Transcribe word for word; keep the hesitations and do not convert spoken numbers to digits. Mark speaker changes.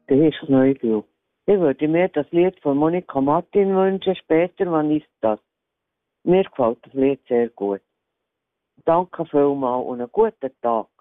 Speaker 1: Das ist Knäuel. Ich würde mir das Lied von Monika Martin wünschen, später, wann ist das? Mir gefällt das Lied sehr gut. Danke vielmals und einen guten Tag.